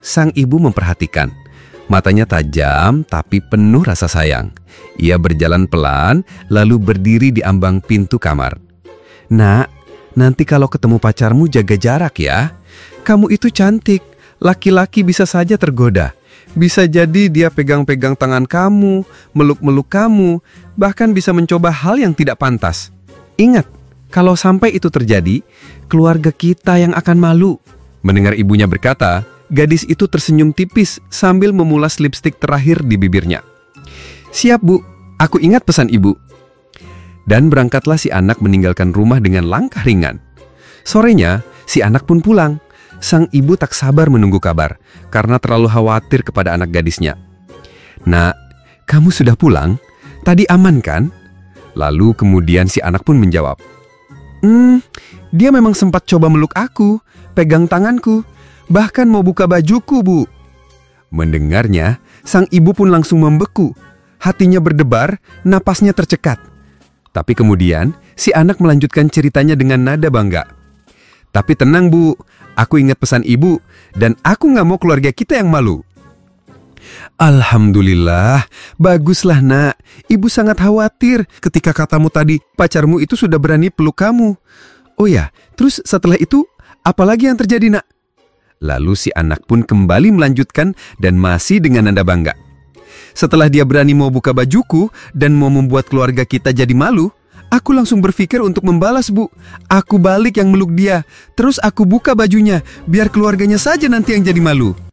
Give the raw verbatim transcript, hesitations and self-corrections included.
Sang ibu memperhatikan. Matanya tajam tapi penuh rasa sayang. Ia berjalan pelan lalu berdiri di ambang pintu kamar. "Nak, nanti kalau ketemu pacarmu jaga jarak ya. Kamu itu cantik, laki-laki bisa saja tergoda. Bisa jadi dia pegang-pegang tangan kamu, meluk-meluk kamu, bahkan bisa mencoba hal yang tidak pantas. Ingat, kalau sampai itu terjadi, keluarga kita yang akan malu." Mendengar ibunya berkata, gadis itu tersenyum tipis sambil memulas lipstik terakhir di bibirnya. "Siap, Bu. Aku ingat pesan ibu." Dan berangkatlah si anak meninggalkan rumah dengan langkah ringan. Sorenya, si anak pun pulang. Sang ibu tak sabar menunggu kabar, karena terlalu khawatir kepada anak gadisnya. "Nak, kamu sudah pulang? Tadi aman kan?" Lalu kemudian si anak pun menjawab, Hmm, dia memang sempat coba meluk aku, pegang tanganku, bahkan mau buka bajuku, Bu." Mendengarnya, sang ibu pun langsung membeku. Hatinya berdebar, napasnya tercekat. Tapi kemudian, si anak melanjutkan ceritanya dengan nada bangga. "Tapi tenang, Bu, aku ingat pesan ibu, dan aku nggak mau keluarga kita yang malu." "Alhamdulillah, baguslah nak. Ibu sangat khawatir ketika katamu tadi pacarmu itu sudah berani peluk kamu. Oh ya, terus setelah itu apalagi yang terjadi, nak?" Lalu si anak pun kembali melanjutkan dan masih dengan nada bangga. "Setelah dia berani mau buka bajuku dan mau membuat keluarga kita jadi malu, aku langsung berpikir untuk membalas, Bu. Aku balik yang meluk dia, terus aku buka bajunya, biar keluarganya saja nanti yang jadi malu."